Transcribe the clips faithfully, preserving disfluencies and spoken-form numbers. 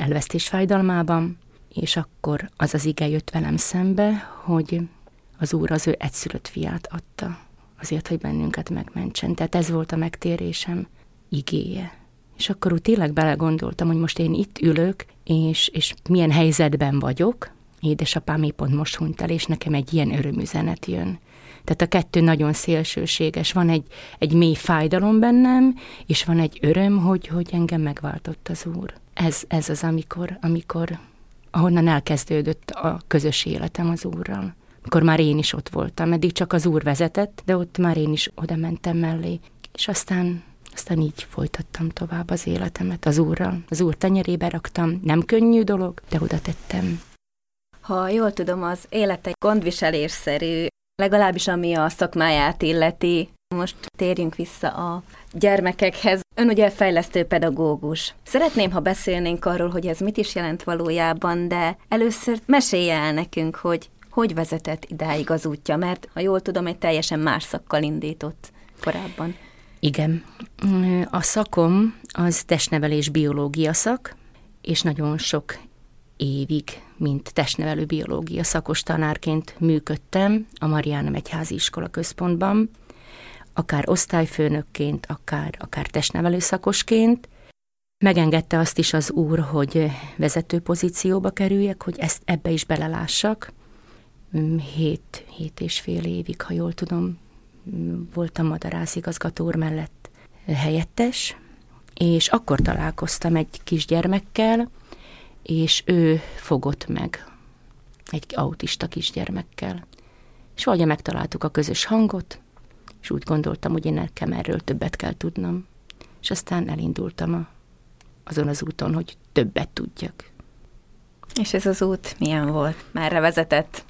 elvesztés fájdalmában, és akkor az az ige jött velem szembe, hogy az Úr az ő egyszülött fiát adta, azért, hogy bennünket megmentsen. Tehát ez volt a megtérésem igéje. És akkor úgy tényleg belegondoltam, hogy most én itt ülök, és, és milyen helyzetben vagyok. Édesapám épp pont most hunyt el, és nekem egy ilyen örömüzenet jön. Tehát a kettő nagyon szélsőséges. Van egy, egy mély fájdalom bennem, és van egy öröm, hogy, hogy engem megváltott az Úr. Ez, ez az, amikor, amikor, ahonnan elkezdődött a közös életem az Úrral. Amikor már én is ott voltam. Eddig csak az Úr vezetett, de ott már én is oda mentem mellé. És aztán, aztán így folytattam tovább az életemet az Úrral. Az Úr tenyerébe raktam. Nem könnyű dolog, de oda tettem. Ha jól tudom, az élete gondviselésszerű, legalábbis ami a szakmáját illeti. Most térjünk vissza a gyermekekhez. Ön ugye fejlesztő pedagógus. Szeretném, ha beszélnénk arról, hogy ez mit is jelent valójában, de először mesélje el nekünk, hogy hogy vezetett idáig az útja, mert ha jól tudom, egy teljesen más szakkal indított korábban. Igen. A szakom az testnevelés biológia szak, és nagyon sok évig, mint testnevelő biológia szakos tanárként működtem a Mariánum Egyházi Iskola Központban, akár osztályfőnökként, akár, akár testnevelő szakosként. Megengedte azt is az Úr, hogy vezető pozícióba kerüljek, hogy ezt ebbe is belelássak. Hét, hét és fél évig, ha jól tudom, voltam madarászigazgató úr mellett helyettes, és akkor találkoztam egy kisgyermekkel, és ő fogott meg egy autista kisgyermekkel. És valahogy megtaláltuk a közös hangot, és úgy gondoltam, hogy én nekem erről többet kell tudnom. És aztán elindultam a, azon az úton, hogy többet tudjak. És ez az út milyen volt? Merre vezetett?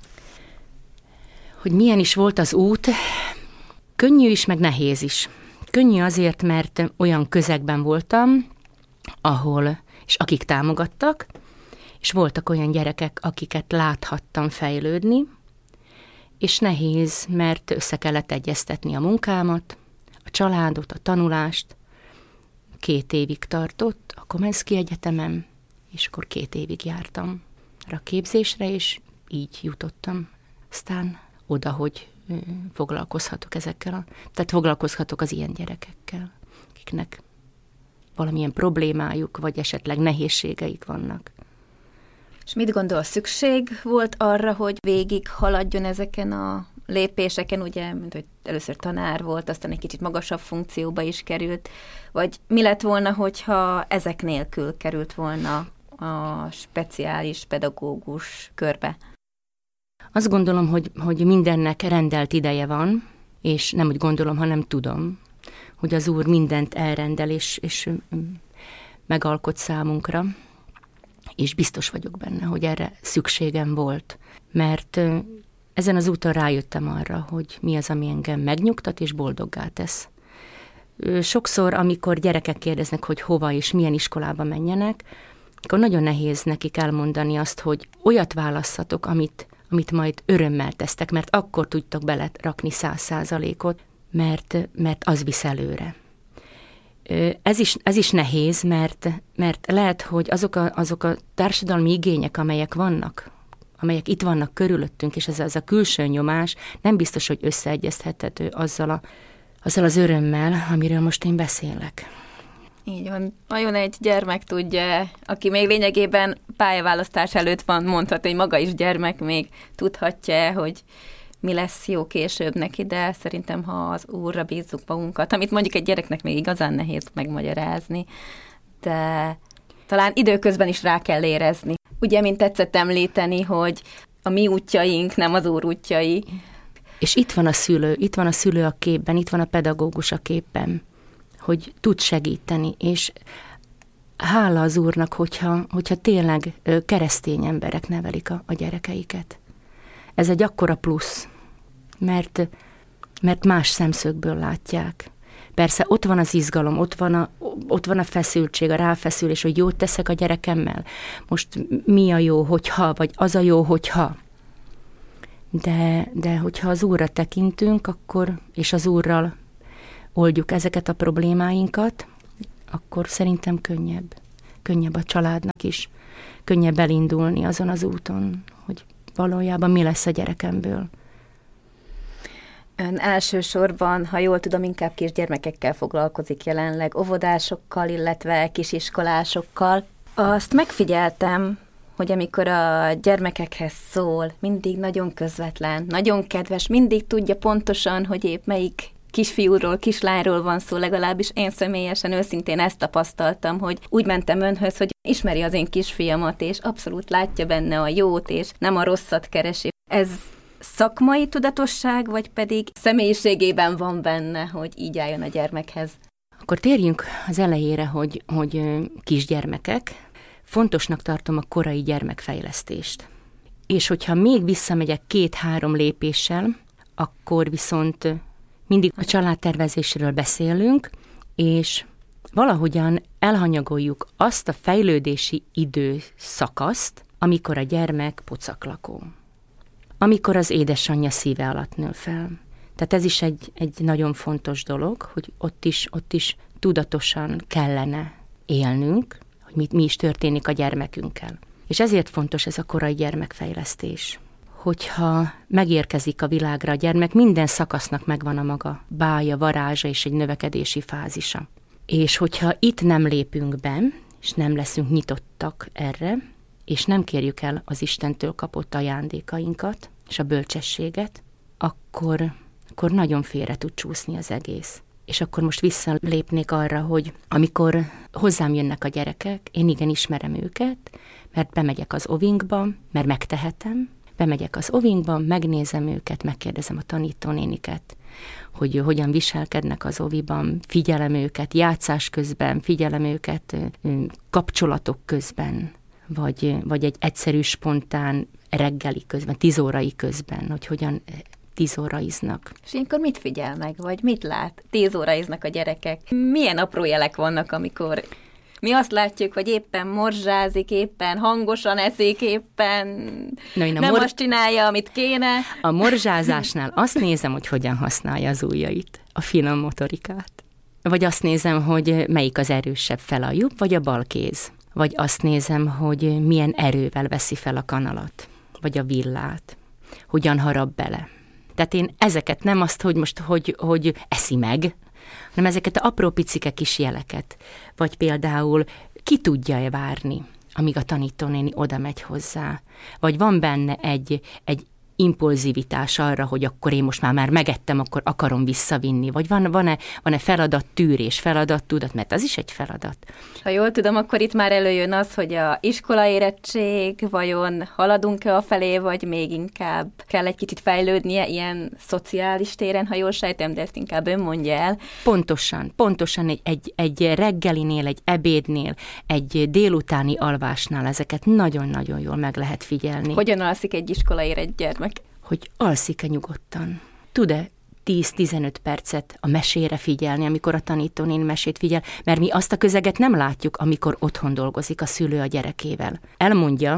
Hogy milyen is volt az út? Könnyű is, meg nehéz is. Könnyű azért, mert olyan közegben voltam, ahol, és akik támogattak, és voltak olyan gyerekek, akiket láthattam fejlődni, és nehéz, mert össze kellett egyeztetni a munkámat, a családot, a tanulást. Két évig tartott a Komenszki Egyetemen, és akkor két évig jártam a képzésre, és így jutottam aztán oda, hogy foglalkozhatok ezekkel, a, tehát foglalkozhatok az ilyen gyerekekkel, akiknek valamilyen problémájuk, vagy esetleg nehézségeik vannak. És mit gondol, szükség volt arra, hogy végig haladjon ezeken a lépéseken, ugye, mint hogy először tanár volt, aztán egy kicsit magasabb funkcióba is került, vagy mi lett volna, hogyha ezek nélkül került volna a speciális pedagógus körbe? Azt gondolom, hogy, hogy mindennek rendelt ideje van, és nem úgy gondolom, hanem tudom, hogy az Úr mindent elrendel, és, és megalkot számunkra, és biztos vagyok benne, hogy erre szükségem volt, mert ezen az úton rájöttem arra, hogy mi az, ami engem megnyugtat és boldoggá tesz. Sokszor, amikor gyerekek kérdeznek, hogy hova és milyen iskolába menjenek, akkor nagyon nehéz nekik elmondani azt, hogy olyat válasszatok, amit, amit majd örömmel tesztek, mert akkor tudtok belerakni száz százalékot, mert, mert az visz előre. Ez is, ez is nehéz, mert, mert lehet, hogy azok a, azok a társadalmi igények, amelyek vannak, amelyek itt vannak körülöttünk, és ez, ez a külső nyomás nem biztos, hogy összeegyeztethető azzal, a, azzal az örömmel, amiről most én beszélek. Így van. Vajon egy gyermek tudja, aki még lényegében pályaválasztás előtt van, mondhat, hogy maga is gyermek, még tudhatja, hogy mi lesz jó később neki, de szerintem, ha az Úrra bízzuk magunkat, amit mondjuk egy gyereknek még igazán nehéz megmagyarázni, de talán időközben is rá kell érezni. Ugye, mint tetszett említeni, hogy a mi útjaink nem az Úr útjai. És itt van a szülő, itt van a szülő a képben, itt van a pedagógus a képben, hogy tud segíteni, és hála az Úrnak, hogyha, hogyha tényleg keresztény emberek nevelik a, a gyerekeiket. Ez egy akkora plusz, mert, mert más szemszögből látják. Persze ott van az izgalom, ott van a, ott van a feszültség, a ráfeszülés, hogy jót teszek a gyerekemmel. Most mi a jó, hogyha, vagy az a jó, hogyha. De, de hogyha az Úrra tekintünk, akkor, és az Úrral oldjuk ezeket a problémáinkat, akkor szerintem könnyebb. könnyebb a családnak is, könnyebb elindulni azon az úton, hogy valójában mi lesz a gyerekemből. Ön elsősorban, ha jól tudom, inkább kisgyermekekkel foglalkozik jelenleg, óvodásokkal, illetve kisiskolásokkal. Azt megfigyeltem, hogy amikor a gyermekekhez szól, mindig nagyon közvetlen, nagyon kedves, mindig tudja pontosan, hogy épp melyik kisfiúról, kislányról van szó, legalábbis én személyesen őszintén ezt tapasztaltam, hogy úgy mentem önhöz, hogy ismeri az én kisfiamat, és abszolút látja benne a jót, és nem a rosszat keresi. Ez szakmai tudatosság, vagy pedig személyiségében van benne, hogy így álljon a gyermekhez? Akkor térjünk az elejére, hogy, hogy kisgyermekek. Fontosnak tartom a korai gyermekfejlesztést. És hogyha még visszamegyek két-három lépéssel, akkor viszont mindig a családtervezésről beszélünk, és valahogyan elhanyagoljuk azt a fejlődési időszakaszt, amikor a gyermek pocaklakó. Amikor az édesanyja szíve alatt nő fel. Tehát ez is egy, egy nagyon fontos dolog, hogy ott is, ott is tudatosan kellene élnünk, hogy mi, mi is történik a gyermekünkkel. És ezért fontos ez a korai gyermekfejlesztés. Hogyha megérkezik a világra a gyermek, minden szakasznak megvan a maga bája, varázsa és egy növekedési fázisa. És hogyha itt nem lépünk be, és nem leszünk nyitottak erre, és nem kérjük el az Istentől kapott ajándékainkat, és a bölcsességet, akkor, akkor nagyon félre tud csúszni az egész. És akkor most visszalépnék arra, hogy amikor hozzám jönnek a gyerekek, én igen ismerem őket, mert bemegyek az ovinkba, mert megtehetem, bemegyek az ovinkba, megnézem őket, megkérdezem a tanítónéniket, hogy hogyan viselkednek az oviban, figyelem őket játszás közben, figyelem őket kapcsolatok közben, vagy, vagy egy egyszerű, spontán reggeli közben, tízórai közben, hogy hogyan tízóraiznak. És ilyenkor mit figyel meg, vagy mit lát? Tízóraiznak a gyerekek. Milyen apró jelek vannak, amikor mi azt látjuk, hogy éppen morzsázik, éppen hangosan eszik, éppen Na, nem mor... azt csinálja, amit kéne. A morzsázásnál azt nézem, hogy hogyan használja az ujjait, a finom motorikát. Vagy azt nézem, hogy melyik az erősebb fel, a jobb vagy a bal kéz. Vagy azt nézem, hogy milyen erővel veszi fel a kanalat, vagy a villát, hogyan harap bele. Tehát én ezeket nem azt, hogy most hogy, hogy eszi meg, hanem ezeket a apró picike kis jeleket. Vagy például ki tudja-e várni, amíg a tanítónéni oda megy hozzá. Vagy van benne egy, egy impulzivitás arra, hogy akkor én most már, már megettem, akkor akarom visszavinni. Vagy van, van-e, van-e feladat tűrés, feladat tudat, mert az is egy feladat. Ha jól tudom, akkor itt már előjön az, hogy a iskolaérettség, vajon haladunk-e afelé, vagy még inkább kell egy kicsit fejlődnie ilyen szociális téren, ha jól sejtem, de ezt inkább ön mondja el. Pontosan, pontosan egy, egy, egy reggelinél, egy ebédnél, egy délutáni alvásnál ezeket nagyon-nagyon jól meg lehet figyelni. Hogyan alszik egy iskolaérett gyermek? Hogy alszik-e nyugodtan. Tud-e tíz-tizenöt percet a mesére figyelni, amikor a tanítónéni mesét figyel, mert mi azt a közeget nem látjuk, amikor otthon dolgozik a szülő a gyerekével. Elmondja,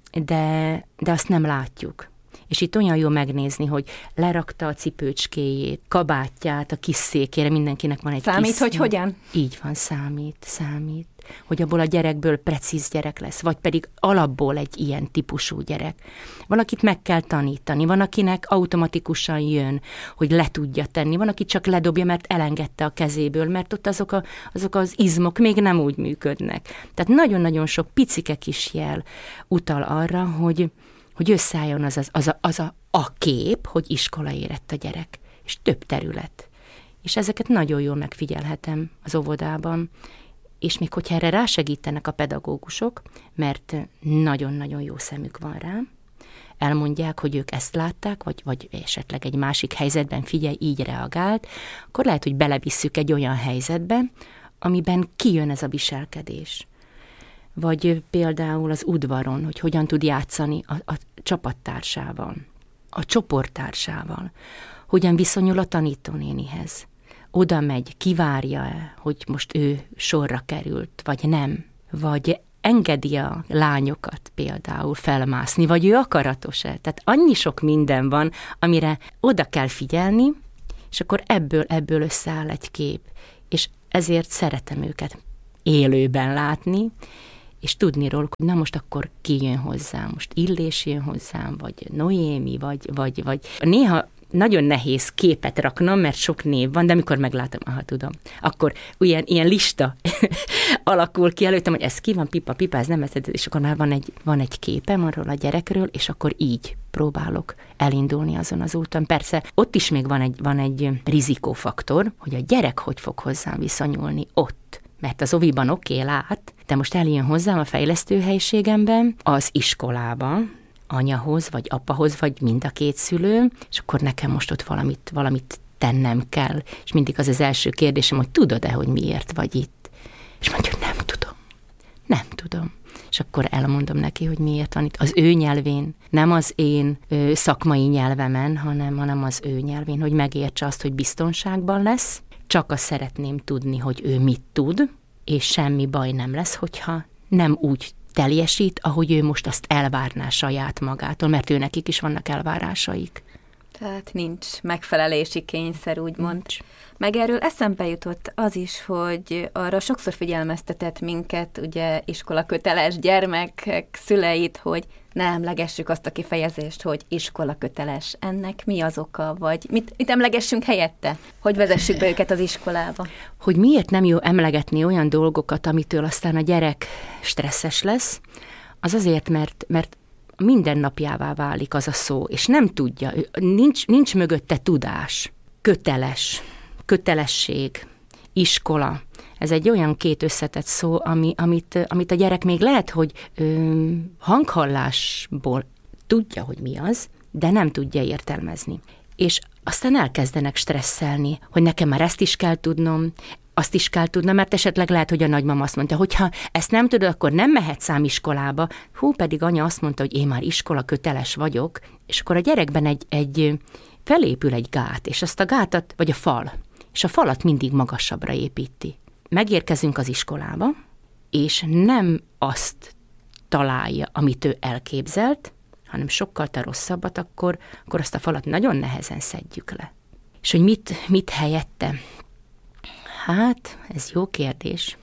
de, de azt nem látjuk. És itt olyan jó megnézni, hogy lerakta a cipőcskéjét, kabátját a kis székére, mindenkinek van egy számít, kis... Számít, hogy hogyan? Így van, számít, számít. Hogy abból a gyerekből precíz gyerek lesz, vagy pedig alapból egy ilyen típusú gyerek. Valakit meg kell tanítani, van, akinek automatikusan jön, hogy le tudja tenni, van, aki csak ledobja, mert elengedte a kezéből, mert ott azok, a, azok az izmok még nem úgy működnek. Tehát nagyon-nagyon sok picike kis jel utal arra, hogy, hogy összeálljon az, az, az, a, az a, a kép, hogy iskola érett a gyerek, és több terület. És ezeket nagyon jól megfigyelhetem az óvodában, és még hogyha erre rásegítenek a pedagógusok, mert nagyon-nagyon jó szemük van rá, elmondják, hogy ők ezt látták, vagy, vagy esetleg egy másik helyzetben figyelj, így reagált, akkor lehet, hogy belevisszük egy olyan helyzetbe, amiben kijön ez a viselkedés. Vagy például az udvaron, hogy hogyan tud játszani a, a csapattársával, a csoporttársával, hogyan viszonyul a tanítónénihez. Oda megy, kivárja-e, hogy most ő sorra került, vagy nem. Vagy engedi a lányokat például felmászni, vagy ő akaratos-e. Tehát annyi sok minden van, amire oda kell figyelni, és akkor ebből, ebből összeáll egy kép. És ezért szeretem őket élőben látni, és tudni róluk, hogy na most akkor ki jön hozzám, most Illés jön hozzám, vagy Noémi, vagy, vagy, vagy néha nagyon nehéz képet raknom, mert sok név van, de amikor meglátom, aha, tudom, akkor ilyen, ilyen lista alakul ki előttem, hogy ez ki van, pipa, pipa, ez nem ez, és akkor már van egy, van egy képem arról a gyerekről, és akkor így próbálok elindulni azon az úton. Persze ott is még van egy, van egy rizikófaktor, hogy a gyerek hogy fog hozzám viszonyulni ott. Mert az oviban oké, lát, de most eljön hozzám a fejlesztőhelyiségemben, az iskolába, anyahoz, vagy apahoz, vagy mind a két szülő, és akkor nekem most ott valamit, valamit tennem kell. És mindig az az első kérdésem, hogy tudod-e, hogy miért vagy itt? És mondja, hogy nem tudom. Nem tudom. És akkor elmondom neki, hogy miért van itt. Az ő nyelvén, nem az én ö, szakmai nyelvemen, hanem, hanem az ő nyelvén, hogy megértse azt, hogy biztonságban lesz. Csak azt szeretném tudni, hogy ő mit tud, és semmi baj nem lesz, hogyha nem úgy teljesít, ahogy ő most azt elvárná saját magától, mert ő nekik is vannak elvárásaik. Tehát nincs megfelelési kényszer, úgymond. Nincs. Meg erről eszembe jutott az is, hogy arra sokszor figyelmeztetett minket, ugye iskolaköteles gyermekek szüleit, hogy ne emlegessük azt a kifejezést, hogy iskolaköteles. Ennek mi az oka? Vagy mit, mit emlegessünk helyette? Hogy vezessük be őket az iskolába? Hogy miért nem jó emlegetni olyan dolgokat, amitől aztán a gyerek stresszes lesz, az azért, mert, mert mindennapjává válik az a szó, és nem tudja, nincs, nincs mögötte tudás, köteles, kötelesség, iskola. Ez egy olyan két összetett szó, ami, amit, amit a gyerek még lehet, hogy ö, hanghallásból tudja, hogy mi az, de nem tudja értelmezni. És aztán elkezdenek stresszelni, hogy nekem már ezt is kell tudnom, azt is kell tudnom, mert esetleg lehet, hogy a nagymama azt mondta, hogy ha ezt nem tudod, akkor nem mehetsz ám iskolába. Hú, pedig anya azt mondta, hogy én már iskola köteles vagyok, és akkor a gyerekben egy, egy felépül egy gát, és azt a gátat, vagy a fal, és a falat mindig magasabbra építi. Megérkezünk az iskolába, és nem azt találja, amit ő elképzelt, hanem sokkal te rosszabbat, akkor, akkor azt a falat nagyon nehezen szedjük le. És hogy mit, mit helyette? Hát, ez jó kérdés,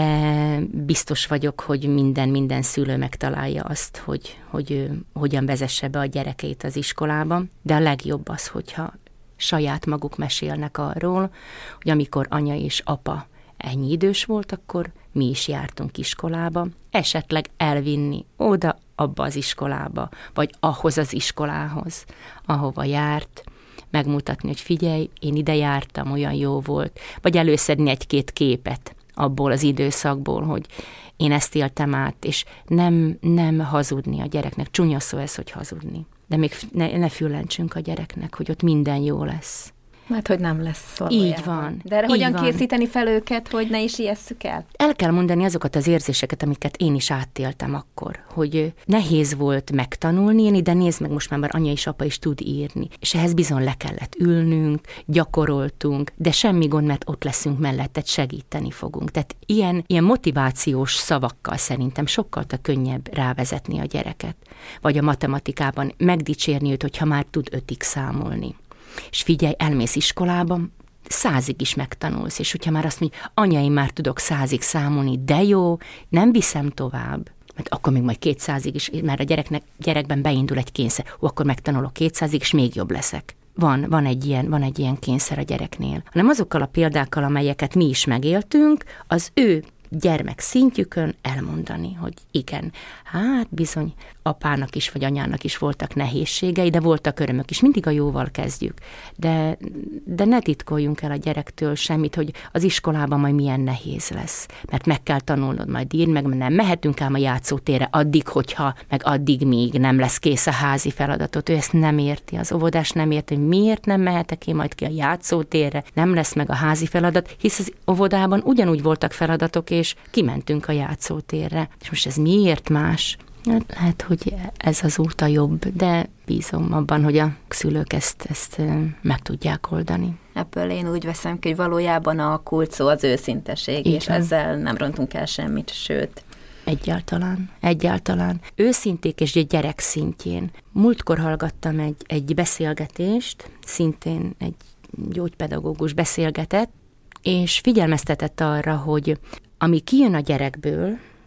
de biztos vagyok, hogy minden, minden szülő megtalálja azt, hogy, hogy ő hogyan vezesse be a gyerekeit az iskolába, de a legjobb az, hogyha saját maguk mesélnek arról, hogy amikor anya és apa ennyi idős volt, akkor mi is jártunk iskolába, esetleg elvinni oda, abba az iskolába, vagy ahhoz az iskolához, ahova járt, megmutatni, hogy figyelj, én ide jártam, olyan jó volt, vagy előszedni egy-két képet abból az időszakból, hogy én ezt éltem át, és nem, nem hazudni a gyereknek. Csúnya szó ez, hogy hazudni. De még ne, ne füllentsünk a gyereknek, hogy ott minden jó lesz. Mert hogy nem lesz valójában. Így van. De erre hogyan van. készíteni fel őket, hogy ne is ijesszük el? El kell mondani azokat az érzéseket, amiket én is átéltem akkor, hogy nehéz volt megtanulni, én ide nézd meg, most már, már anya és apa is tud írni. És ehhez bizony le kellett ülnünk, gyakoroltunk, de semmi gond, mert ott leszünk melletted, segíteni fogunk. Tehát ilyen, ilyen motivációs szavakkal szerintem sokkal könnyebb rávezetni a gyereket. Vagy a matematikában megdicsérni őt, hogyha már tud ötig számolni. És figyelj, elmész iskolába, százig is megtanulsz, és hogyha már azt mondja, anya, én már tudok százig számolni, de jó, nem viszem tovább, mert akkor még majd kétszázig is, mert a gyereknek, gyerekben beindul egy kényszer, ó, akkor megtanulok kétszázig, és még jobb leszek. Van, van egy ilyen, van egy ilyen kényszer a gyereknél. Hanem azokkal a példákkal, amelyeket mi is megéltünk, az ő gyermek szintjükön elmondani, hogy igen, hát bizony apának is, vagy anyának is voltak nehézségei, de voltak örömök is. Mindig a jóval kezdjük. De, de ne titkoljunk el a gyerektől semmit, hogy az iskolában majd milyen nehéz lesz. Mert meg kell tanulnod majd írni, meg nem mehetünk ám a játszótérre addig, hogyha, meg addig még nem lesz kész a házi feladatot. Ő ezt nem érti, az óvodás nem érti, hogy miért nem mehetek én majd ki a játszótérre, nem lesz meg a házi feladat, hisz az óvodában ugyanúgy voltak feladatok, és kimentünk a játszótérre. És most ez miért más? Lehet, hogy ez az út a jobb, de bízom abban, hogy a szülők ezt, ezt meg tudják oldani. Ebből én úgy veszem ki, hogy valójában a kulcs szó az őszinteség, és ezzel nem rontunk el semmit, sőt. Egyáltalán, egyáltalán. Őszinték és egy gyerek szintjén. Múltkor hallgattam egy, egy beszélgetést, szintén egy gyógypedagógus beszélgetett, és figyelmeztetett arra, hogy ami kijön a gyerekből,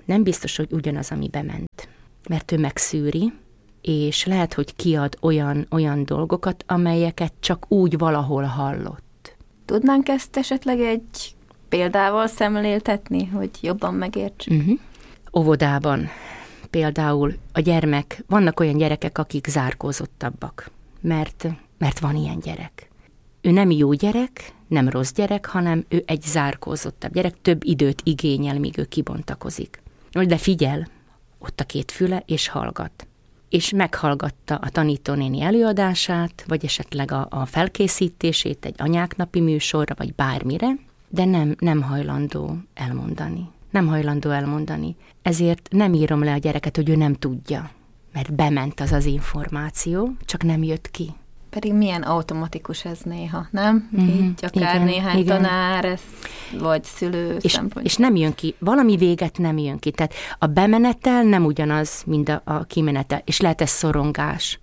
nem biztos, hogy ugyanaz, ami bement. Mert ő megszűri, és lehet, hogy kiad olyan, olyan dolgokat, amelyeket csak úgy valahol hallott. Tudnánk ezt esetleg egy példával szemléltetni, hogy jobban megértsük? Uh-huh. Óvodában például a gyermek, vannak olyan gyerekek, akik zárkózottabbak, mert, mert van ilyen gyerek. Ő nem jó gyerek, nem rossz gyerek, hanem ő egy zárkózottabb gyerek, több időt igényel, míg ő kibontakozik. De figyel, ott a két füle, és hallgat. És meghallgatta a tanítónéni előadását, vagy esetleg a, a felkészítését egy anyáknapi műsorra, vagy bármire, de nem, nem hajlandó elmondani. Nem hajlandó elmondani. Ezért nem írom le a gyereket, hogy ő nem tudja, mert bement az az információ, csak nem jött ki. Pedig milyen automatikus ez néha, nem? Mm-hmm. Így akár igen, néhány igen. tanár, vagy szülő és, szempontjából. És nem jön ki, valami véget nem jön ki. Tehát a bemenetel nem ugyanaz, mint a, a kimenetel, és lehet ez szorongás.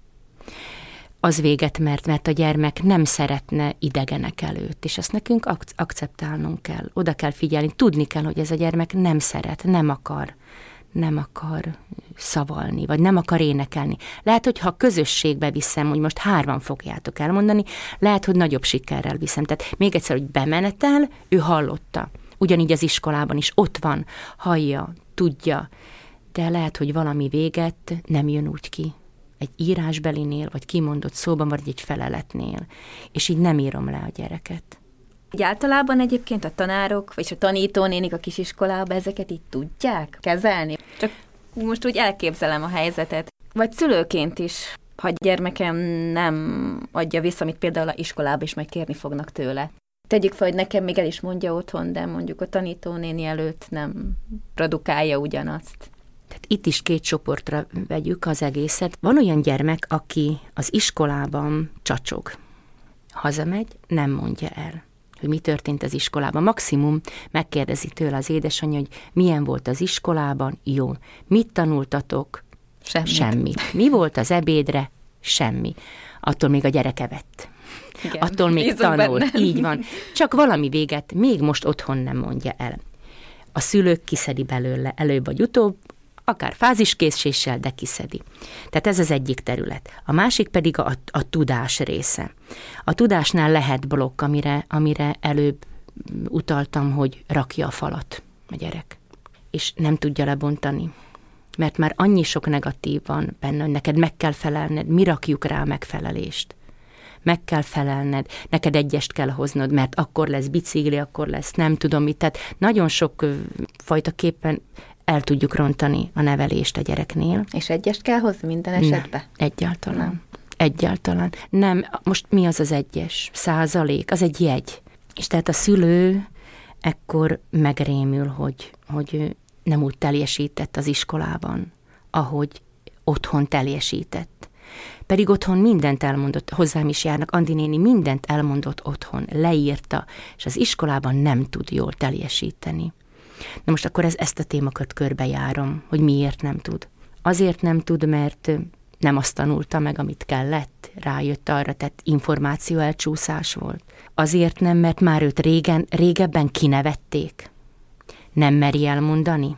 Az véget, mert, mert a gyermek nem szeretne idegenek előtt, és ezt nekünk ak- akceptálnunk kell, oda kell figyelni, tudni kell, hogy ez a gyermek nem szeret, nem akar, nem akar szavalni, vagy nem akar énekelni. Lehet, hogy ha közösségbe viszem, hogy most hárman fogjátok elmondani, lehet, hogy nagyobb sikerrel viszem. Tehát még egyszer, hogy bemenetel, ő hallotta. Ugyanígy az iskolában is ott van, hallja, tudja, de lehet, hogy valami véget nem jön úgy ki. Egy írásbelinél, vagy kimondott szóban, vagy egy feleletnél. És így nem írom le a gyereket. Így általában egyébként a tanárok, vagy a tanítónénik a kisiskolában ezeket így tudják kezelni? Csak most úgy elképzelem a helyzetet. Vagy szülőként is, ha a gyermekem nem adja vissza, amit például a iskolába is majd kérni fognak tőle. Tegyük fel, hogy nekem még el is mondja otthon, de mondjuk a tanítónéni előtt nem produkálja ugyanazt. Tehát itt is két csoportra vegyük az egészet. Van olyan gyermek, aki az iskolában csacsog. Hazamegy, nem mondja el, hogy mi történt az iskolában. Maximum megkérdezi tőle az édesanyja, hogy milyen volt az iskolában, jó. Mit tanultatok? Semmit. Semmit. Mi volt az ebédre? Semmi. Attól még a gyerek evett. Igen, attól még bízunk tanul. benne. Így van. Csak valami véget még most otthon nem mondja el. A szülők kiszedi belőle előbb vagy utóbb, akár fáziskészséssel, de kiszedi. Tehát ez az egyik terület. A másik pedig a, a tudás része. A tudásnál lehet blokk, amire, amire előbb utaltam, hogy rakja a falat a gyerek. És nem tudja lebontani. Mert már annyi sok negatív van benne, hogy neked meg kell felelned, mi rakjuk rá a megfelelést. Meg kell felelned, neked egyest kell hoznod, mert akkor lesz bicikli, akkor lesz nem tudom mit. Tehát nagyon sok fajta képpen el tudjuk rontani a nevelést a gyereknél. És egyest kell hozni minden esetben? Nem, egyáltalán. Nem. Egyáltalán. Nem, most mi az az egyes? Százalék, az egy jegy. És tehát a szülő ekkor megrémül, hogy, hogy nem úgy teljesített az iskolában, ahogy otthon teljesített. Pedig otthon mindent elmondott, hozzám is járnak, Andi néni mindent elmondott otthon, leírta, és az iskolában nem tud jól teljesíteni. Na most akkor ez, ezt a témakört körbejárom, hogy miért nem tud. Azért nem tud, mert nem azt tanulta meg, amit kellett, rájött arra, tehát információ elcsúszás volt. Azért nem, mert már őt régen, régebben kinevették. Nem meri elmondani.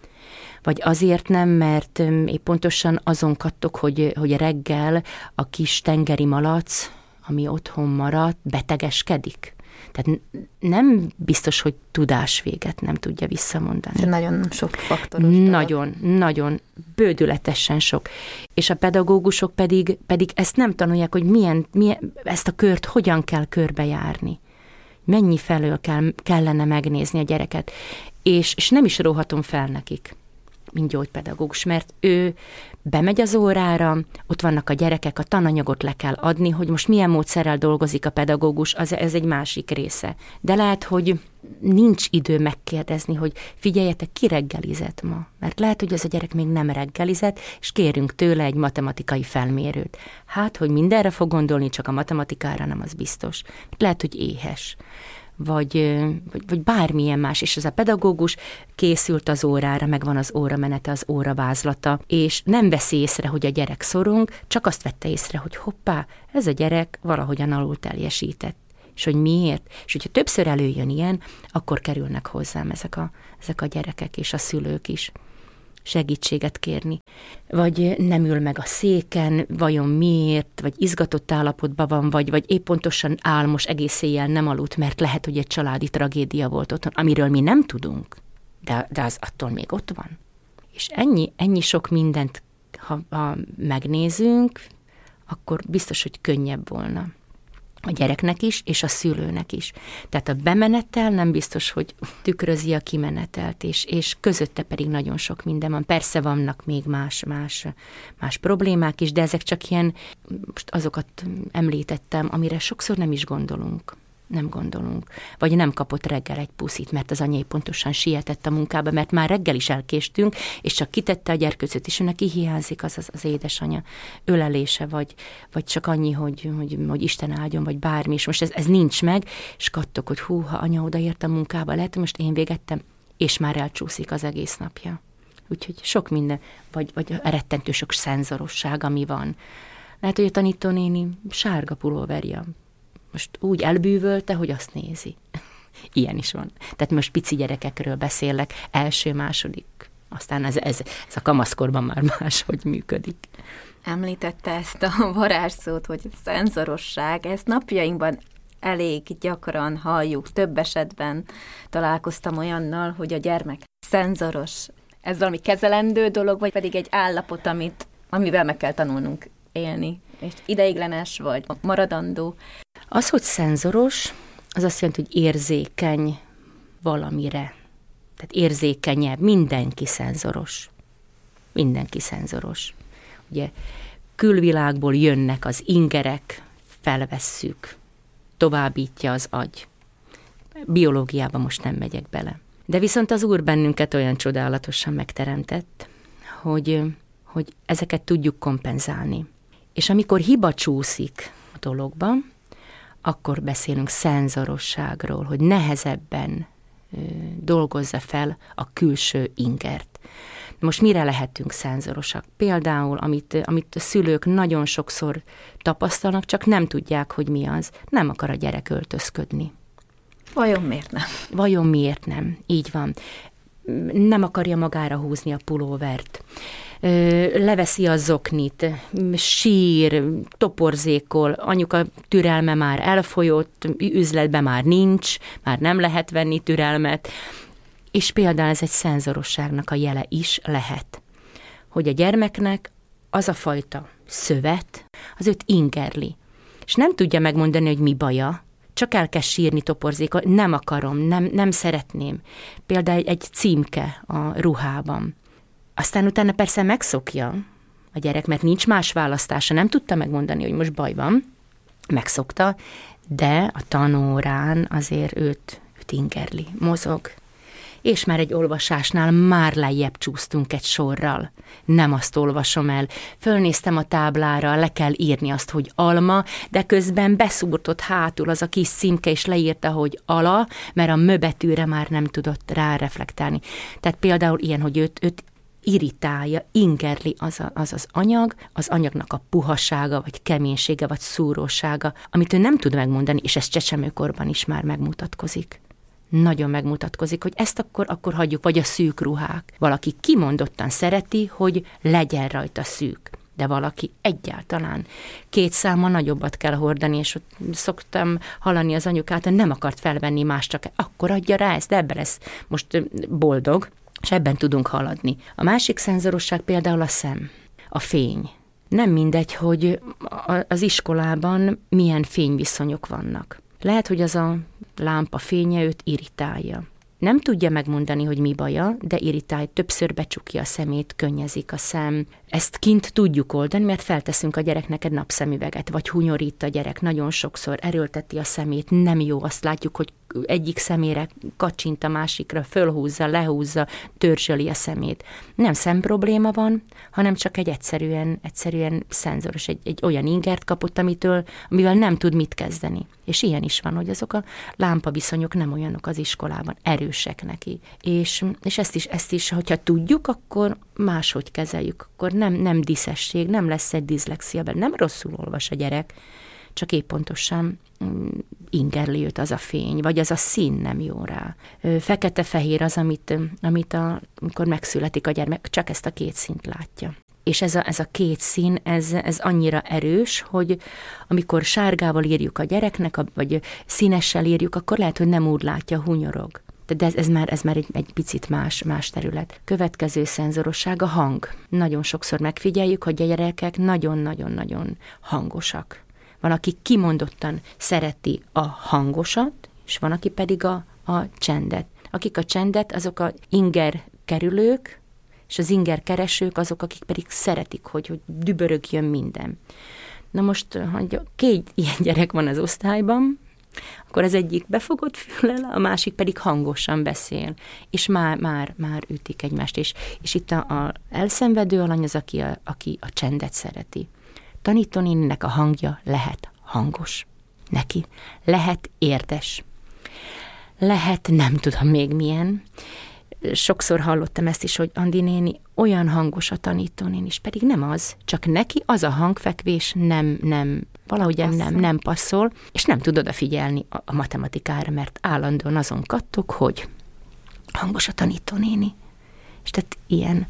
Vagy azért nem, mert épp pontosan azon kattog, hogy, hogy reggel a kis tengeri malac, ami otthon maradt, betegeskedik. Tehát nem biztos, hogy tudásvéget nem tudja visszamondani. Ez nagyon sok faktoros dolog. Nagyon, nagyon, bődületesen sok. És a pedagógusok pedig, pedig ezt nem tanulják, hogy milyen, milyen, ezt a kört hogyan kell körbejárni. Mennyi felől kell, kellene megnézni a gyereket. És, és nem is róhatom fel nekik, mint gyógypedagógus, mert ő bemegy az órára, ott vannak a gyerekek, a tananyagot le kell adni, hogy most milyen módszerrel dolgozik a pedagógus, az, ez egy másik része. De lehet, hogy nincs idő megkérdezni, hogy figyeljetek, ki reggelizett ma? Mert lehet, hogy az a gyerek még nem reggelizett, és kérünk tőle egy matematikai felmérőt. Hát, hogy mindenre fog gondolni, csak a matematikára nem, az biztos. Lehet, hogy éhes. Vagy, vagy, vagy bármilyen más, és ez a pedagógus készült az órára, megvan az óramenete, az óravázlata, és nem veszi észre, hogy a gyerek szorong, csak azt vette észre, hogy hoppá, ez a gyerek valahogyan alul teljesített. És hogy miért? És hogyha többször előjön ilyen, akkor kerülnek hozzám ezek a, ezek a gyerekek és a szülők is. segítséget kérni. Vagy nem ül meg a széken, vajon miért, vagy izgatott állapotban van, vagy, vagy épp pontosan álmos, egész éjjel nem aludt, mert lehet, hogy egy családi tragédia volt otthon, amiről mi nem tudunk, de, de az attól még ott van. És ennyi, ennyi sok mindent, ha, ha megnézünk, akkor biztos, hogy könnyebb volna a gyereknek is, és a szülőnek is. Tehát a bemenetel nem biztos, hogy tükrözi a kimenetelt, és, és közötte pedig nagyon sok minden van. Persze vannak még más, más, más problémák is, de ezek csak ilyen, most azokat említettem, amire sokszor nem is gondolunk. Nem gondolunk. Vagy nem kapott reggel egy puszit, mert az anyai pontosan sietett a munkába, mert már reggel is elkéstünk, és csak kitette a gyerkőcöt, és neki hiányzik az, az, az édesanyja ölelése, vagy, vagy csak annyi, hogy, hogy, hogy Isten áldjon, vagy bármi, és most ez, ez nincs meg, és kattok, hogy hú, ha anya odaért a munkába, lehet, hogy most én végettem, és már elcsúszik az egész napja. Úgyhogy sok minden, vagy, vagy rettentő sok szenzorosság, ami van. Lehet, hogy a tanítónéni sárga pulóverja most úgy elbűvölte, hogy azt nézi. Ilyen is van. Tehát most pici gyerekekről beszélek, első, második, aztán ez, ez, ez a kamaszkorban már máshogy működik. Említette ezt a varázsszót, hogy szenzorosság, ezt napjainkban elég gyakran halljuk, több esetben találkoztam olyannal, hogy a gyermek szenzoros. Ez valami kezelendő dolog, vagy pedig egy állapot, amit, amivel meg kell tanulnunk élni, és ideiglenes vagy maradandó. Az, hogy szenzoros, az azt jelenti, hogy érzékeny valamire. Tehát érzékenyebb, mindenki szenzoros. Mindenki szenzoros. Ugye külvilágból jönnek az ingerek, felvesszük, továbbítja az agy. Biológiában most nem megyek bele. De viszont az Úr bennünket olyan csodálatosan megteremtett, hogy, hogy ezeket tudjuk kompenzálni. És amikor hiba csúszik a dologban, akkor beszélünk szenzorosságról, hogy nehezebben ö, dolgozza fel a külső ingert. Most mire lehetünk szenzorosak? Például, amit, amit a szülők nagyon sokszor tapasztalnak, csak nem tudják, hogy mi az. Nem akar a gyerek öltözködni. Vajon miért nem? Vajon miért nem? Így van. Nem akarja magára húzni a pulóvert. Leveszi a zoknit, sír, toporzékol, anyuka türelme már elfolyott, üzletben már nincs, már nem lehet venni türelmet, és például ez egy szenzorosságnak a jele is lehet, hogy a gyermeknek az a fajta szövet, az őt ingerli, és nem tudja megmondani, hogy mi baja, csak el kell sírni, toporzékol, nem akarom, nem, nem szeretném. Például egy címke a ruhában. Aztán utána persze megszokja a gyerek, mert nincs más választása, nem tudta megmondani, hogy most baj van, megszokta, de a tanórán azért őt, őt ingerli, mozog. És már egy olvasásnál már lejjebb csúsztunk egy sorral. Nem azt olvasom el. Fölnéztem a táblára, le kell írni azt, hogy alma, de közben beszúrtott hátul az a kis címke, és leírta, hogy ala, mert a mö betűre már nem tudott ráreflektálni. Tehát például ilyen, hogy őt, őt irritálja, ingerli az, a, az az anyag, az anyagnak a puhasága, vagy keménysége, vagy szúrósága, amit ő nem tud megmondani, és ez csecsemőkorban is már megmutatkozik. Nagyon megmutatkozik, hogy ezt akkor, akkor hagyjuk, vagy a szűk ruhák. Valaki kimondottan szereti, hogy legyen rajta szűk, de valaki egyáltalán két számmal nagyobbat kell hordani, és ott szoktam hallani az anyukát, hogy nem akart felvenni más, csak akkor adja rá ezt, de ebben lesz most boldog, és ebben tudunk haladni. A másik szenzorosság például a szem, a fény. Nem mindegy, hogy az iskolában milyen fényviszonyok vannak. Lehet, hogy az a lámpa fénye őt irritálja. Nem tudja megmondani, hogy mi baja, de irritálja, többször becsukja a szemét, könnyezik a szem. Ezt kint tudjuk oldani, mert felteszünk a gyereknek egy napszemüveget, vagy hunyorít a gyerek, nagyon sokszor erőlteti a szemét, nem jó, azt látjuk, hogy egyik szemére kacsint a másikra, fölhúzza, lehúzza, törzsöli a szemét. Nem szemprobléma van, hanem csak egy egyszerűen, egyszerűen szenzoros, egy, egy olyan ingert kapott, amitől, amivel nem tud mit kezdeni. És ilyen is van, hogy azok a lámpaviszonyok nem olyanok az iskolában, erősek neki. És, és ezt is, ezt is, hogyha tudjuk, akkor máshogy kezeljük, akkor nem, nem diszesség, nem lesz egy diszlexia, nem rosszul olvas a gyerek, csak épp pontosan ingerli őt az a fény, vagy az a szín nem jó rá. Fekete-fehér az, amit, amit a, amikor megszületik a gyermek, csak ezt a két színt látja. És ez a, ez a két szín, ez, ez annyira erős, hogy amikor sárgával írjuk a gyereknek, vagy színessel írjuk, akkor lehet, hogy nem úgy látja, hunyorog. De ez, ez már, ez már egy, egy picit más, más terület. Következő szenzorosság a hang. Nagyon sokszor megfigyeljük, hogy a gyerekek nagyon-nagyon-nagyon hangosak. Van, aki kimondottan szereti a hangosat, és van, aki pedig a, a csendet. Akik a csendet, azok a inger kerülők, és az inger keresők azok, akik pedig szeretik, hogy, hogy dübörögjön minden. Na most, hogy két ilyen gyerek van az osztályban, akkor az egyik befogott füllel, a másik pedig hangosan beszél, és már, már, már ütik egymást. És, és itt a, a elszenvedő alany az, aki a, aki a csendet szereti. Tanítónéninek a hangja lehet hangos neki, lehet érdes, lehet nem tudom még milyen. Sokszor hallottam ezt is, hogy Andi néni olyan hangos a tanítónén is, pedig nem az, csak neki az a hangfekvés nem, nem valahogy nem, nem, nem passzol, és nem tud odafigyelni a, a matematikára, mert állandóan azon kattog, hogy hangos a tanítónéni. És tehát ilyen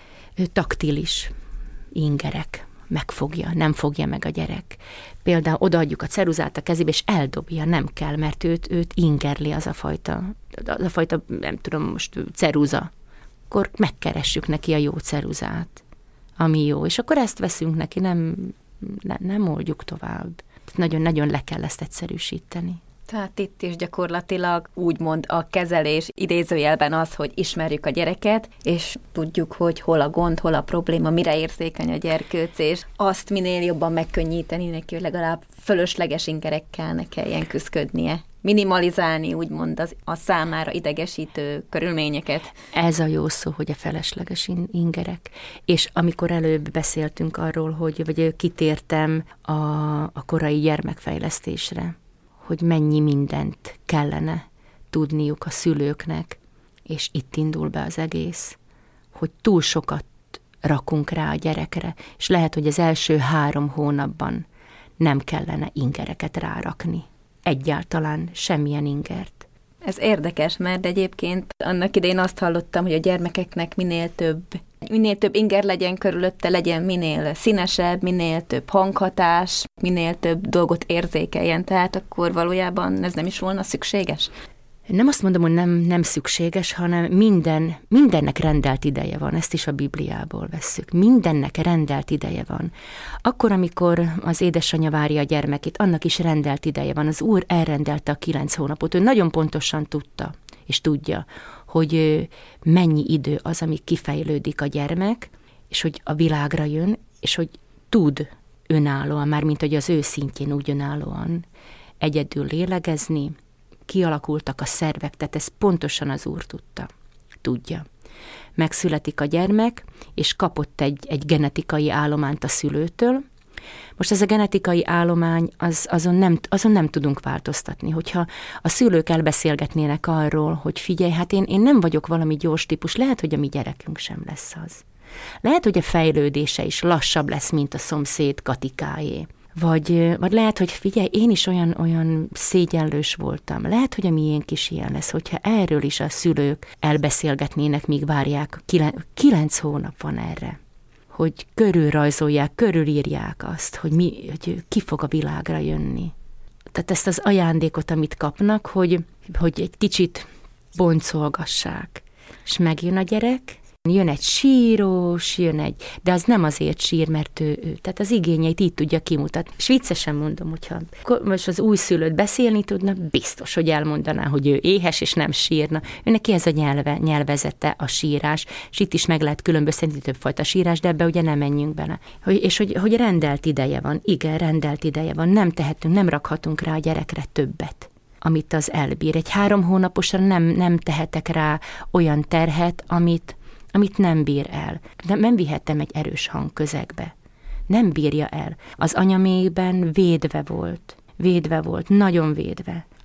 taktilis ingerek megfogja, nem fogja meg a gyerek. Például odaadjuk a ceruzát a kezébe, és eldobja, nem kell, mert őt, őt ingerli az a fajta, az a fajta, nem tudom most, ceruza. Akkor megkeressük neki a jó ceruzát, ami jó, és akkor ezt veszünk neki, nem, nem, nem oldjuk tovább. Nagyon-nagyon le kell ezt egyszerűsíteni. Tehát itt is gyakorlatilag úgymond a kezelés idézőjelben az, hogy ismerjük a gyereket, és tudjuk, hogy hol a gond, hol a probléma, mire érzékeny a gyerkőc, és azt minél jobban megkönnyíteni neki, hogy legalább fölösleges ingerekkel ne kelljen küszködnie. Minimalizálni úgymond az, a számára idegesítő körülményeket. Ez a jó szó, hogy a felesleges ingerek. És amikor előbb beszéltünk arról, hogy vagy kitértem a, a korai gyermekfejlesztésre, hogy mennyi mindent kellene tudniuk a szülőknek, és itt indul be az egész, hogy túl sokat rakunk rá a gyerekre, és lehet, hogy az első három hónapban nem kellene ingereket rárakni. Egyáltalán semmilyen ingert. Ez érdekes, mert egyébként annak idején azt hallottam, hogy a gyermekeknek minél több, minél több inger legyen körülötte, legyen minél színesebb, minél több hanghatás, minél több dolgot érzékeljen, tehát akkor valójában ez nem is volna szükséges? Nem azt mondom, hogy nem, nem szükséges, hanem minden, mindennek rendelt ideje van, ezt is a Bibliából vesszük. Mindennek rendelt ideje van. Akkor, amikor az édesanyja várja a gyermekét, annak is rendelt ideje van. Az Úr elrendelte a kilenc hónapot. Ő nagyon pontosan tudta, és tudja, hogy mennyi idő az, amíg kifejlődik a gyermek, és hogy a világra jön, és hogy tud önállóan, mármint hogy az ő szintjén úgy önállóan egyedül lélegezni, kialakultak a szervek, tehát ezt pontosan az Úr tudta, tudja. Megszületik a gyermek, és kapott egy, egy genetikai állományt a szülőtől. Most ez a genetikai állomány, az, azon, nem, azon nem tudunk változtatni. Hogyha a szülők elbeszélgetnének arról, hogy figyelj, hát én, én nem vagyok valami gyors típus, lehet, hogy a mi gyerekünk sem lesz az. Lehet, hogy a fejlődése is lassabb lesz, mint a szomszéd Katikáé. Vagy, vagy lehet, hogy figyelj, én is olyan, olyan szégyenlős voltam. Lehet, hogy a miénk is ilyen lesz, hogyha erről is a szülők elbeszélgetnének, míg várják. Kilen, kilenc hónap van erre, hogy körülrajzolják, körülírják azt, hogy, mi, hogy ki fog a világra jönni. Tehát ezt az ajándékot, amit kapnak, hogy, hogy egy kicsit boncolgassák. És megjön a gyerek, jön egy sírós, jön egy, de az nem azért sír, mert ő, ő tehát az igényeit így tudja kimutatni. És viccesen mondom, hogyha most az újszülött beszélni tudna, biztos, hogy elmondaná, hogy ő éhes, és nem sírna. Ő neki ez a nyelve, nyelvezete, a sírás, és itt is meg lehet különböztetni többfajta sírás, de ebbe ugye nem menjünk bele. Hogy, és hogy, hogy rendelt ideje van, igen, rendelt ideje van, nem tehetünk, nem rakhatunk rá a gyerekre többet, amit az elbír. Egy három hónaposra nem, nem tehetek rá olyan terhet, amit amit nem bír el. Nem, nem vihettem egy erős hangközegbe. Nem bírja el. Az anyamékben védve volt. Védve volt, nagyon védve.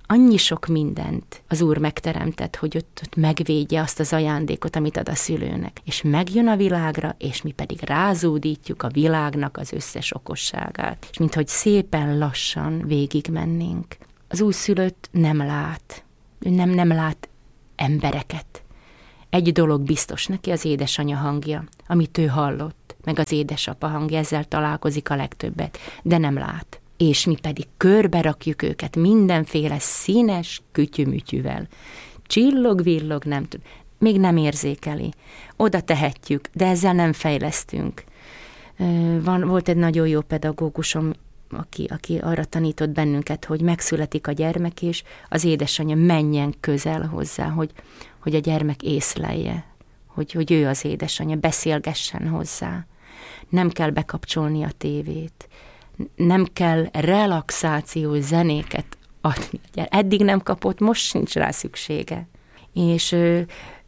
annyi sok mindent az Úr megteremtett, hogy ott, ott megvédje azt az ajándékot, amit ad a szülőnek. És megjön a világra, és mi pedig rázúdítjuk a világnak az összes okosságát. És minthogy szépen lassan végigmennénk. Az újszülött nem lát, ő nem, nem lát embereket. Egy dolog biztos neki, az édesanyja hangja, amit ő hallott, meg az édesapa hangja, ezzel találkozik a legtöbbet, de nem lát. És mi pedig körbe rakjuk őket mindenféle színes kütyümütyűvel. Csillog-villog, nem tud, még nem érzékeli. Oda tehetjük, de ezzel nem fejlesztünk. Van, volt egy nagyon jó pedagógusom, aki, aki arra tanított bennünket, hogy megszületik a gyermek, és az édesanyja menjen közel hozzá, hogy, hogy a gyermek észlelje, hogy, hogy ő az édesanyja, beszélgessen hozzá. Nem kell bekapcsolni a tévét, nem kell relaxációs zenéket adni. Eddig nem kapott, most sincs rá szüksége. És ö,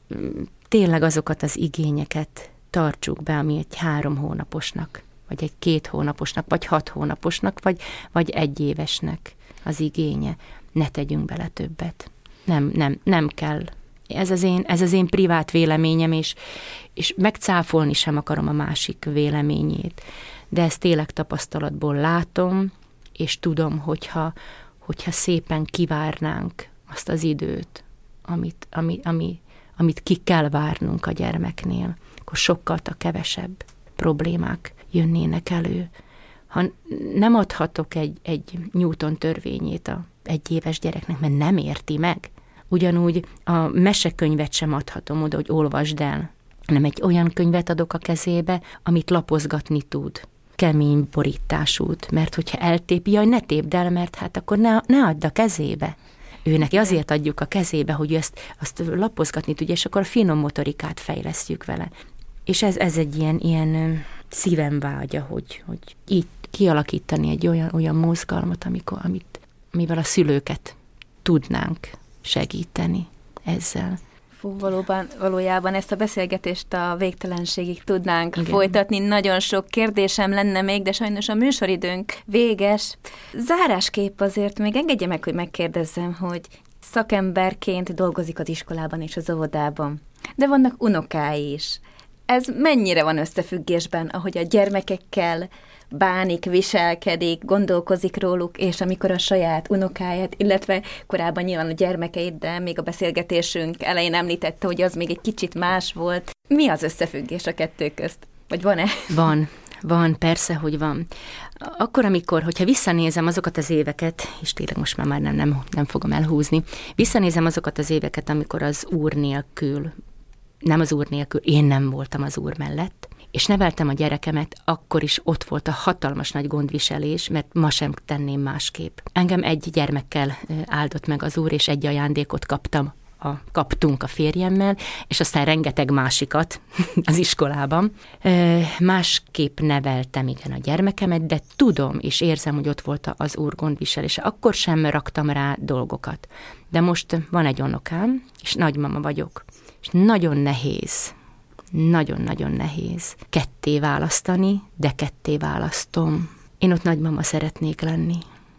tényleg azokat az igényeket tartsuk be, ami egy három hónaposnak, vagy egy két hónaposnak, vagy hat hónaposnak, vagy, vagy egy évesnek az igénye. Ne tegyünk bele többet. Nem, nem, nem kell. Ez az én, ez az én privát véleményem, és, és megcáfolni sem akarom a másik véleményét. De ezt tényleg tapasztalatból látom, és tudom, hogyha, hogyha szépen kivárnánk azt az időt, amit, ami, ami, amit ki kell várnunk a gyermeknél, akkor sokkal kevesebb problémák jönnének elő. Ha nem adhatok egy, egy Newton törvényét a egy éves gyereknek, mert nem érti meg, ugyanúgy a mesekönyvet sem adhatom oda, hogy olvasd el, hanem egy olyan könyvet adok a kezébe, amit lapozgatni tud. Kemény borításút, mert hogyha eltépi, jaj, ne tépd el, mert hát akkor ne, ne add a kezébe. Ő neki azért adjuk a kezébe, hogy ezt azt lapozgatni tudja, és akkor a finom motorikát fejlesztjük vele. És ez, ez egy ilyen, ilyen szívem vágya, hogy, hogy így kialakítani egy olyan, olyan mozgalmat, amikor, amit, amivel a szülőket tudnánk segíteni ezzel. Fú, valóban, valójában ezt a beszélgetést a végtelenségig tudnánk Igen. folytatni. Nagyon sok kérdésem lenne még, de sajnos a műsoridőnk véges. Zárásképp azért még engedje meg, hogy megkérdezzem, hogy szakemberként dolgozik az iskolában és az óvodában, de vannak unokái is. Ez mennyire van összefüggésben, ahogy a gyermekekkel bánik, viselkedik, gondolkozik róluk, és amikor a saját unokáját, illetve korábban nyilván a gyermekeit, de még a beszélgetésünk elején említette, hogy az még egy kicsit más volt. Mi az összefüggés a kettő közt? Vagy van-e? Van. Van, persze, hogy van. Akkor, amikor, hogyha visszanézem azokat az éveket, és tényleg most már, már nem, nem, nem fogom elhúzni, visszanézem azokat az éveket, amikor az Úr nélkül, nem az Úr nélkül, én nem voltam az Úr mellett, és neveltem a gyerekemet, akkor is ott volt a hatalmas nagy gondviselés, mert ma sem tenném másképp. Engem egy gyermekkel áldott meg az Úr, és egy ajándékot kaptam. A, kaptunk a férjemmel, és aztán rengeteg másikat az iskolában. E, másképp neveltem, igen, a gyermekemet, de tudom és érzem, hogy ott volt az Úr gondviselése. Akkor sem raktam rá dolgokat. De most van egy unokám, és nagymama vagyok. És nagyon nehéz, nagyon-nagyon nehéz ketté választani, de ketté választom. Én ott nagymama szeretnék lenni.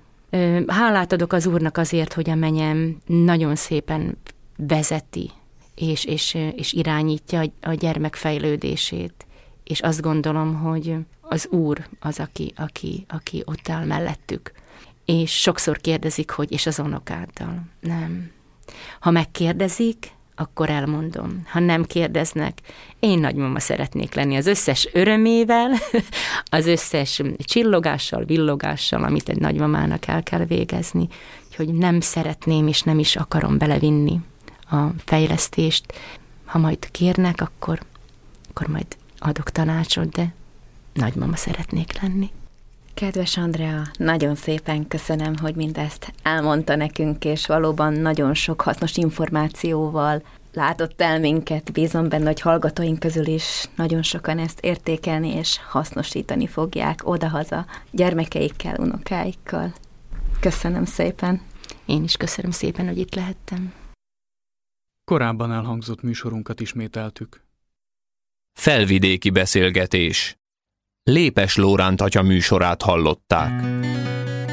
E, hálát adok az Úrnak azért, hogy a menyem nagyon szépen vezeti, és, és, és irányítja a gyermek fejlődését. És azt gondolom, hogy az Úr az, aki, aki, aki ott áll mellettük. És sokszor kérdezik, hogy és az unokáddal. Nem. Ha megkérdezik, akkor elmondom. Ha nem kérdeznek, én nagymama szeretnék lenni az összes örömével, az összes csillogással, villogással, amit egy nagymamának el kell végezni. Hogy nem szeretném és nem is akarom belevinni a fejlesztést. Ha majd kérnek, akkor, akkor majd adok tanácsot, de nagymama szeretnék lenni. Kedves Andrea, nagyon szépen köszönöm, hogy mindezt elmondta nekünk, és valóban nagyon sok hasznos információval látott el minket. Bízom benne, hogy hallgatóink közül is nagyon sokan ezt értékelni és hasznosítani fogják odahaza gyermekeikkel, unokáikkal. Köszönöm szépen. Én is köszönöm szépen, hogy itt lehettem. Korábban elhangzott műsorunkat ismételtük. Felvidéki beszélgetés. Lépes Lóránt atya műsorát hallották.